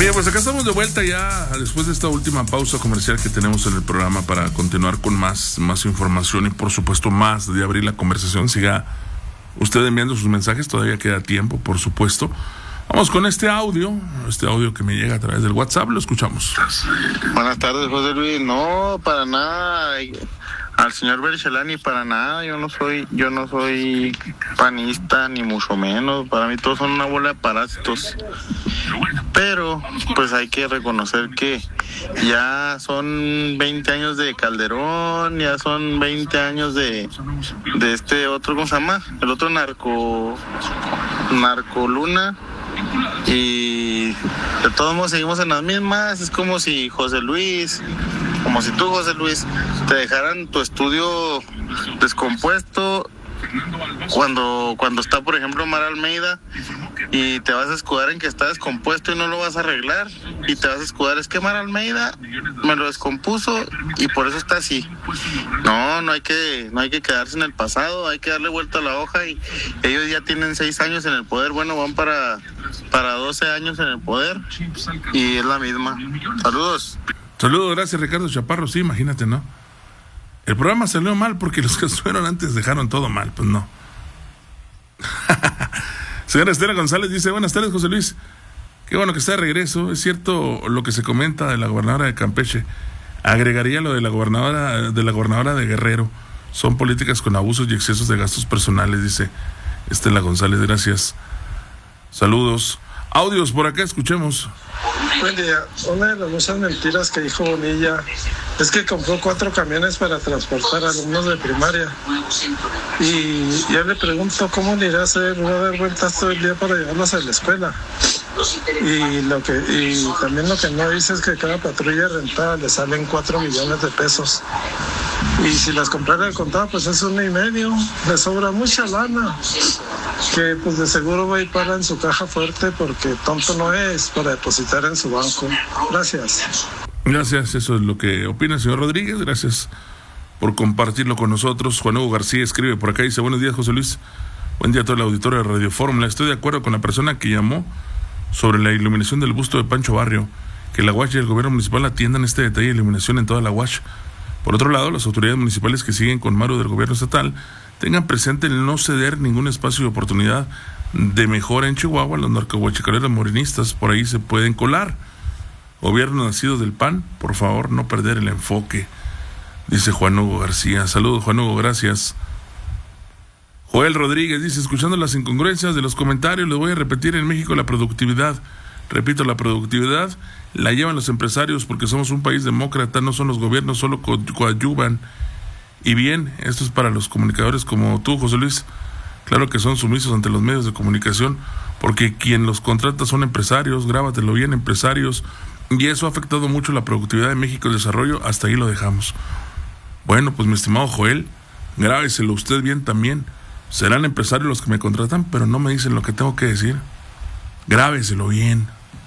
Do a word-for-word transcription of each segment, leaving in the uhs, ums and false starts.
Bien, pues acá estamos de vuelta ya después de esta última pausa comercial que tenemos en el programa para continuar con más, más información y por supuesto más de abrir la conversación. Siga usted enviando sus mensajes, todavía queda tiempo, por supuesto. Vamos con este audio, este audio que me llega a través del WhatsApp, lo escuchamos. Buenas tardes, José Luis. No, para nada. Al señor Berchelani, para nada. Yo no soy, yo no soy panista, ni mucho menos. Para mí todos son una bola de parásitos. Pero, pues hay que reconocer que ya son veinte años de Calderón, ya son veinte años de, de este otro, ¿cómo se llama? El otro narco, narcoluna. Y de todos modos seguimos en las mismas. Es como si José Luis, como si tú, José Luis, te dejaran tu estudio descompuesto cuando cuando está, por ejemplo, Mar Almeida, y te vas a escudar en que está descompuesto y no lo vas a arreglar, y te vas a escudar, es que Mar Almeida me lo descompuso y por eso está así. No, no hay que no hay que quedarse en el pasado, hay que darle vuelta a la hoja, y ellos ya tienen seis años en el poder, bueno, van para, para doce años en el poder, y es la misma. Saludos. Saludos, gracias Ricardo Chaparro. Sí, imagínate, ¿no? El programa salió mal porque los que estuvieron antes dejaron todo mal, pues no. Señora Estela González dice, buenas tardes, José Luis. Qué bueno que está de regreso. Es cierto lo que se comenta de la gobernadora de Campeche. Agregaría lo de la gobernadora de la gobernadora de Guerrero. Son políticas con abusos y excesos de gastos personales, dice Estela González. Gracias. Saludos. Audios por acá, escuchemos. Buen día. Una de las muchas mentiras que dijo Bonilla es que compró cuatro camiones para transportar alumnos de primaria. Y yo le pregunto cómo le irá a hacer, va a dar vueltas todo el día para llevarlos a la escuela. Y lo que y también lo que no dice es que cada patrulla rentada le salen cuatro millones de pesos. Y si las comprara al contado, pues es uno y medio. Le sobra mucha lana, que pues de seguro va a ir para en su caja fuerte, porque tonto no es para depositar en su banco. Gracias. Gracias, eso es lo que opina el señor Rodríguez. Gracias por compartirlo con nosotros. Juan Hugo García escribe por acá, dice, buenos días, José Luis. Buen día a todo el auditorio de Radio Fórmula. Estoy de acuerdo con la persona que llamó sobre la iluminación del busto de Pancho Barrio, que la U A C H y el gobierno municipal atiendan este detalle de iluminación en toda la U A C H. Por otro lado, las autoridades municipales que siguen con mano del gobierno estatal tengan presente el no ceder ningún espacio de oportunidad de mejora en Chihuahua. Los narcohuachicaleros morenistas por ahí se pueden colar. Gobierno nacido del P A N, por favor, no perder el enfoque, dice Juan Hugo García. Saludos, Juan Hugo, gracias. Joel Rodríguez dice, escuchando las incongruencias de los comentarios, les voy a repetir, en México la productividad, repito, la productividad la llevan los empresarios porque somos un país demócrata, no son los gobiernos, solo co- coadyuvan. Y bien, esto es para los comunicadores como tú, José Luis. Claro que son sumisos ante los medios de comunicación, porque quien los contrata son empresarios, grábatelo bien, empresarios, y eso ha afectado mucho la productividad de México, el desarrollo, hasta ahí lo dejamos. Bueno, pues mi estimado Joel, grábeselo usted bien también. Serán empresarios los que me contratan, pero no me dicen lo que tengo que decir. Grábeselo bien.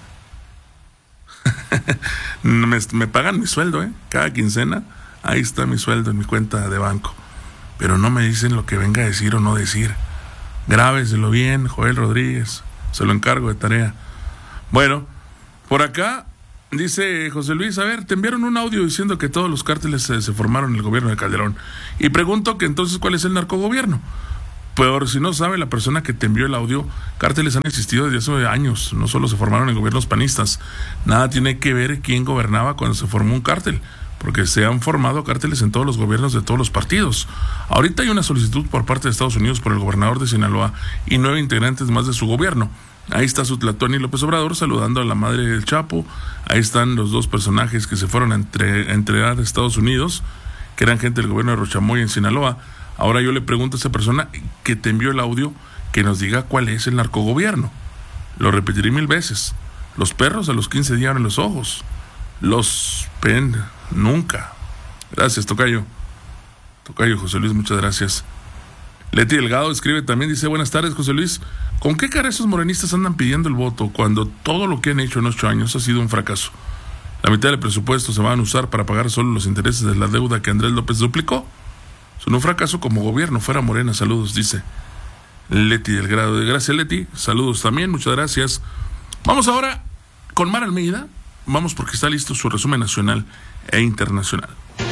me, me pagan mi sueldo, ¿eh? Cada quincena, ahí está mi sueldo en mi cuenta de banco. Pero no me dicen lo que venga a decir o no decir. Grábeselo bien, Joel Rodríguez. Se lo encargo de tarea. Bueno, por acá dice José Luis, a ver, te enviaron un audio diciendo que todos los cárteles se, se formaron en el gobierno de Calderón. Y pregunto que entonces, ¿cuál es el narcogobierno? Pero si no sabe la persona que te envió el audio, cárteles han existido desde hace años, no solo se formaron en gobiernos panistas. Nada tiene que ver quién gobernaba cuando se formó un cártel, porque se han formado cárteles en todos los gobiernos de todos los partidos. Ahorita hay una solicitud por parte de Estados Unidos por el gobernador de Sinaloa y nueve integrantes más de su gobierno. Ahí está Sutlatoani López Obrador saludando a la madre del Chapo. Ahí están los dos personajes que se fueron a, entre, a entregar a Estados Unidos, que eran gente del gobierno de Rochamoya en Sinaloa. Ahora yo le pregunto a esa persona que te envió el audio que nos diga cuál es el narcogobierno. Lo repetiré mil veces. Los perros a los quince días abren los ojos. Los pen nunca. Gracias, Tocayo. Tocayo José Luis, muchas gracias. Leti Delgado escribe también, dice, buenas tardes, José Luis. ¿Con qué cara esos morenistas andan pidiendo el voto cuando todo lo que han hecho en ocho años ha sido un fracaso? La mitad del presupuesto se van a usar para pagar solo los intereses de la deuda que Andrés López duplicó. Son un fracaso como gobierno, fuera Morena. Saludos, dice Leti Delgado. Gracias, Leti. Saludos también, muchas gracias. Vamos ahora Con Mar Almeida, vamos porque está listo su resumen nacional e internacional.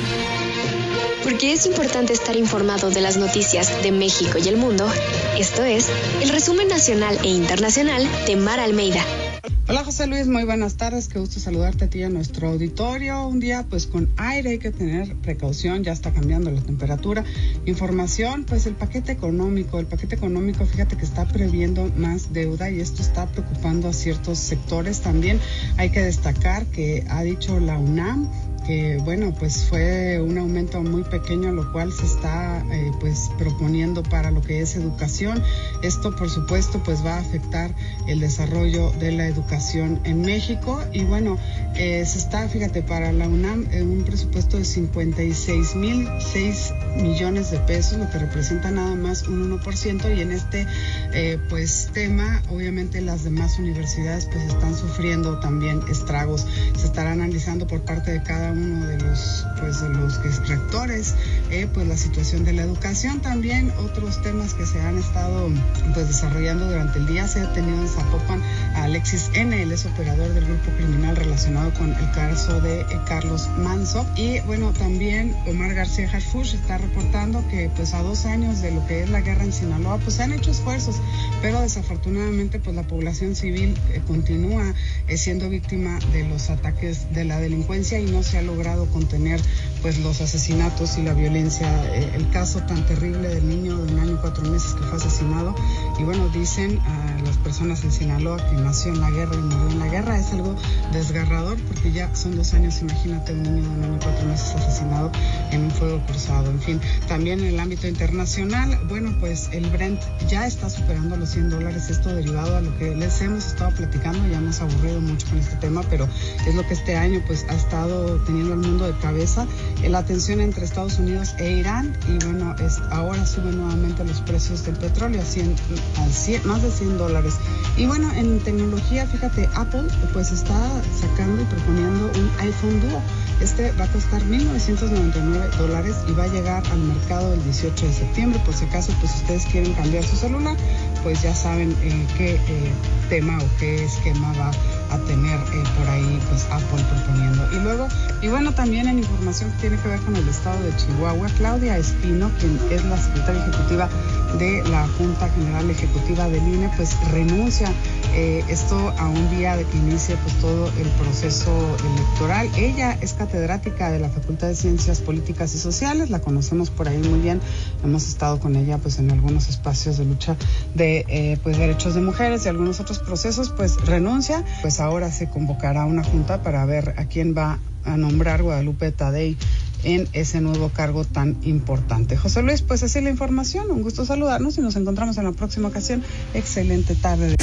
Porque es importante estar informado de las noticias de México y el mundo, esto es el resumen nacional e internacional de Mar Almeida. Hola José Luis, muy buenas tardes, qué gusto saludarte a ti y a nuestro auditorio. Un día pues con aire, hay que tener precaución, ya está cambiando la temperatura. Información, pues el paquete económico, el paquete económico fíjate que está previendo más deuda y esto está preocupando a ciertos sectores también. Hay que destacar que ha dicho la UNAM que bueno, pues fue un aumento muy pequeño, lo cual se está eh, pues proponiendo para lo que es educación. Esto por supuesto pues va a afectar el desarrollo de la educación en México y bueno, eh, se está, fíjate, para la UNAM eh, un presupuesto de cincuenta y seis mil seis millones de pesos, lo que representa nada más un uno por ciento y en este eh, pues tema obviamente las demás universidades pues están sufriendo también estragos. Se estará analizando por parte de cada uno de los pues de los rectores eh, pues la situación de la educación. También otros temas que se han estado pues desarrollando durante el día. Se ha tenido en Zapopan a Alexis N., él es operador del grupo criminal relacionado con el caso de eh, Carlos Manso. Y bueno, también Omar García Harfuch está reportando que pues a dos años de lo que es la guerra en Sinaloa pues se han hecho esfuerzos, pero desafortunadamente pues la población civil eh, continúa eh, siendo víctima de los ataques de la delincuencia y no se ha logrado contener pues los asesinatos y la violencia. Eh, el caso tan terrible del niño de un año y cuatro meses que fue asesinado y bueno, dicen a las personas en Sinaloa que nació en la guerra y murió en la guerra, es algo desgarrador porque ya son dos años, imagínate un niño de un año y cuatro meses asesinado en un fuego cruzado. En fin, también en el ámbito internacional, bueno, pues el Brent ya está superando los cien dólares, esto derivado a lo que les hemos estado platicando, ya hemos aburrido mucho con este tema, pero es lo que este año pues ha estado teniendo el mundo de cabeza, la tensión entre Estados Unidos e Irán y bueno, es, ahora suben nuevamente los precios del petróleo a, cien, a cien, más de cien dólares. Y bueno, en tecnología, fíjate, Apple pues está sacando y proponiendo un iPhone Duo. Este va a costar mil novecientos noventa y nueve dólares y va a llegar al mercado el dieciocho de septiembre. Por si acaso pues ustedes quieren cambiar su celular, pues ya saben eh, qué eh, tema o qué esquema va a tener eh, por ahí pues Apple proponiendo. Y luego, y bueno, también en información que tiene que ver con el estado de Chihuahua, Claudia Espino, quien es la secretaria ejecutiva de la Junta General Ejecutiva del I N E, pues renuncia eh, esto a un día de que inicie pues todo el proceso electoral. Ella es catedrática de la Facultad de Ciencias Políticas y Sociales, la conocemos por ahí muy bien, hemos estado con ella pues en algunos espacios de lucha de eh, pues derechos de mujeres y algunos otros procesos. Pues renuncia, pues ahora se convocará una junta para ver a quién va a nombrar Guadalupe Tadei en ese nuevo cargo tan importante. José Luis, pues así la información, un gusto saludarnos y nos encontramos en la próxima ocasión. Excelente tarde.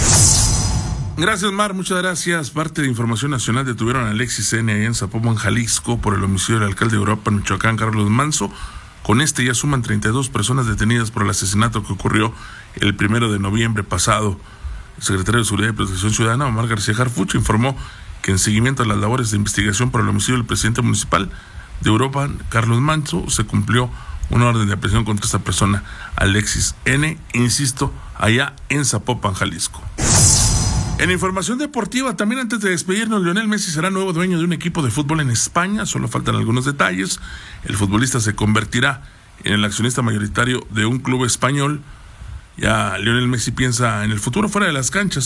Gracias, Mar, muchas gracias. Parte de Información Nacional: detuvieron a Alexis N. allá en Zapopan, Jalisco, por el homicidio del alcalde de Europa, Michoacán, Carlos Manso. Con este ya suman treinta y dos personas detenidas por el asesinato que ocurrió el primero de noviembre pasado. El secretario de Seguridad y Protección Ciudadana, Omar García Harfuch, informó que en seguimiento a las labores de investigación por el homicidio del presidente municipal de Europa, Carlos Manso, se cumplió una orden de aprehensión contra esta persona, Alexis N., insisto, allá en Zapopan, Jalisco. En información deportiva, también antes de despedirnos, Lionel Messi será nuevo dueño de un equipo de fútbol en España, solo faltan algunos detalles. El futbolista se convertirá en el accionista mayoritario de un club español. Ya Lionel Messi piensa en el futuro fuera de las canchas.